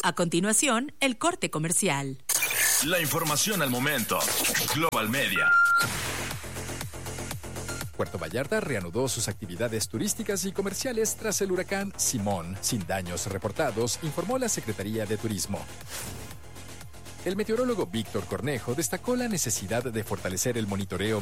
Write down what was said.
A continuación, el corte comercial. La información al momento. Global Media. Puerto Vallarta reanudó sus actividades turísticas y comerciales tras el huracán Simón, sin daños reportados, informó la Secretaría de Turismo. El meteorólogo Víctor Cornejo destacó la necesidad de fortalecer el monitoreo